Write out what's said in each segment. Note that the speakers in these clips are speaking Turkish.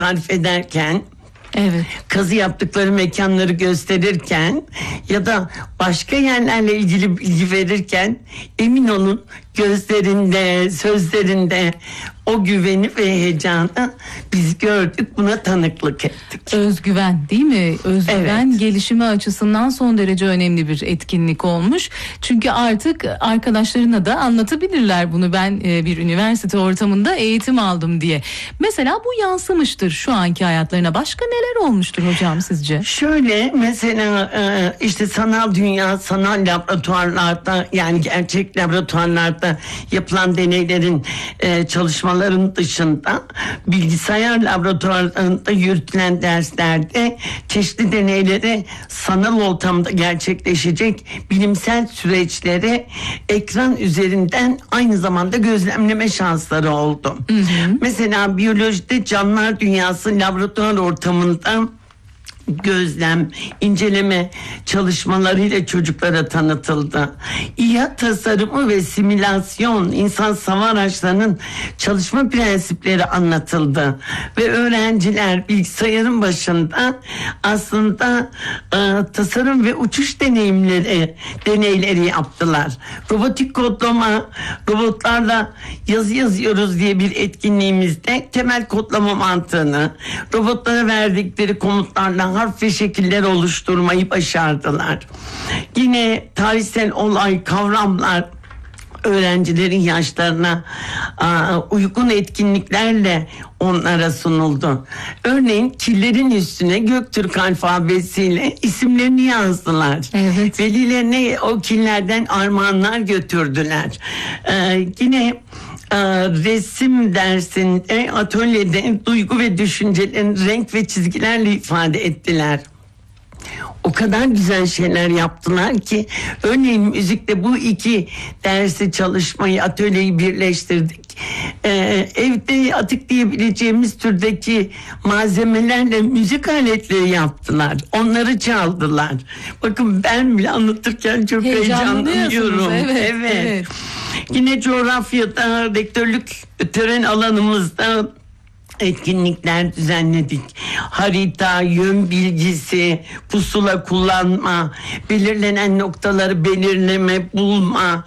tarif ederken, Evet. kazı yaptıkları mekanları gösterirken ya da başka yerlerle ilgili bilgi verirken emin olun gözlerinde, sözlerinde o güveni ve heyecanı biz gördük, buna tanıklık ettik. Özgüven değil mi? Özgüven Evet. gelişimi açısından son derece önemli bir etkinlik olmuş. Çünkü artık arkadaşlarına da anlatabilirler bunu. Ben bir üniversite ortamında eğitim aldım diye. Mesela bu yansımıştır şu anki hayatlarına. Başka neler olmuştur hocam sizce? Şöyle mesela işte sanal dünya, sanal laboratuvarlarda, yani gerçek laboratuvarlarda yapılan deneylerin çalışmaların dışında bilgisayar laboratuvarlarında yürütülen derslerde çeşitli deneyleri sanal ortamda gerçekleşecek bilimsel süreçleri ekran üzerinden aynı zamanda gözlemleme şansları oldu. Mesela biyolojide canlılar dünyası laboratuvar ortamında gözlem, inceleme çalışmalarıyla çocuklara tanıtıldı. İHA tasarımı ve simülasyon, insan hava araçlarının çalışma prensipleri anlatıldı. Ve öğrenciler bilgisayarın aslında tasarım ve uçuş deneyleri yaptılar. Robotik kodlama, robotlarla yazı yazıyoruz diye bir etkinliğimizde temel kodlama mantığını, robotlara verdikleri komutlarla harf ve şekiller oluşturmayı başardılar. Yine tarihsel olay, kavramlar öğrencilerin yaşlarına uygun etkinliklerle onlara sunuldu. Örneğin killerin üstüne Göktürk alfabesiyle isimlerini yazdılar. Evet. Velilerine o killerden armağanlar götürdüler. Yine resim dersinde, atölyede duygu ve düşüncelerini renk ve çizgilerle ifade ettiler. O kadar güzel şeyler yaptılar ki, örneğin müzikte bu iki dersi çalışmayı, atölyeyi birleştirdik. Evde atık diyebileceğimiz türdeki malzemelerle müzik aletleri yaptılar. Onları çaldılar. Bakın ben bile anlatırken çok heyecanlanıyorum. Evet. Yine coğrafyada rektörlük tören alanımızda etkinlikler düzenledik. Harita, yön bilgisi, pusula kullanma, belirlenen noktaları belirleme, bulma,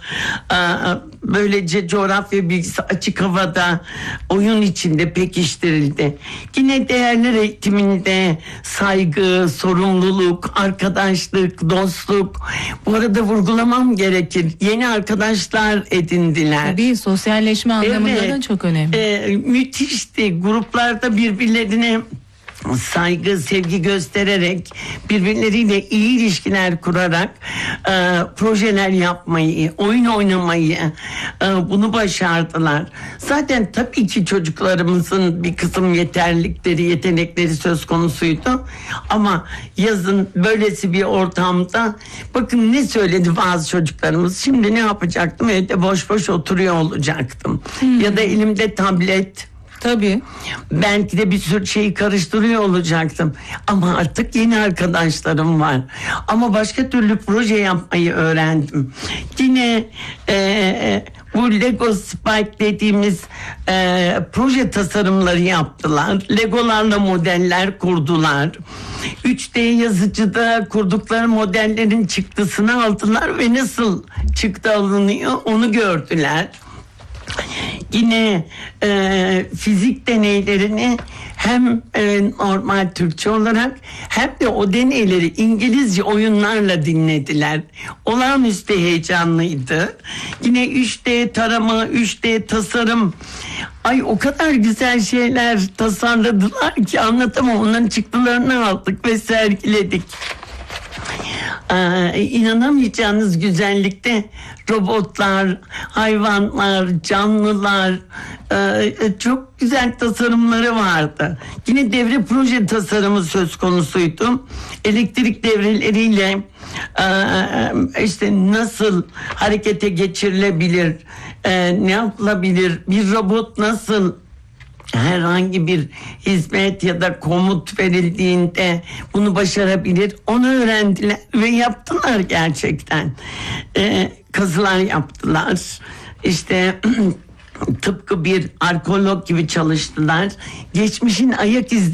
böylece coğrafya bilgisi açık havada, oyun içinde pekiştirildi. Yine değerler eğitiminde saygı, sorumluluk, arkadaşlık, dostluk. Bu arada vurgulamam gerekir. Yeni arkadaşlar edindiler. Tabii sosyalleşme anlamında da çok önemli. Müthişti. Gruplarda birbirlerine saygı, sevgi göstererek, birbirleriyle iyi ilişkiler kurarak projeler yapmayı, oyun oynamayı, bunu başardılar. Zaten tabii ki çocuklarımızın bir kısım yetenekleri söz konusuydu. Ama yazın böylesi bir ortamda bakın ne söyledi bazı çocuklarımız. Şimdi ne yapacaktım? Evde boş boş oturuyor olacaktım. Ya da elimde tablet. Tabii. Belki de bir sürü şeyi karıştırıyor olacaktım. Ama artık yeni arkadaşlarım var. Ama başka türlü proje yapmayı öğrendim. Yine bu Lego Spike dediğimiz proje tasarımları yaptılar. Legolarla modeller kurdular. 3D yazıcıda kurdukları modellerin çıktısını aldılar ve nasıl çıktı alınıyor onu gördüler. Yine fizik deneylerini hem normal Türkçe olarak hem de o deneyleri İngilizce oyunlarla dinlediler. Olağanüstü heyecanlıydı. Yine 3D tarama, 3D tasarım. Ay o kadar güzel şeyler tasarladılar ki anlatamam. Onların çıktılarını aldık ve sergiledik. İnanamayacağınız güzellikte robotlar, hayvanlar, canlılar, çok güzel tasarımları vardı. Yine devre proje tasarımı söz konusuydu. Elektrik devreleriyle işte nasıl harekete geçirilebilir, ne yapılabilir, bir robot nasıl herhangi bir hizmet ya da komut verildiğinde bunu başarabilir, onu öğrendiler ve yaptılar gerçekten. Kazılar yaptılar. İşte tıpkı bir arkeolog gibi çalıştılar. Geçmişin ayak izleri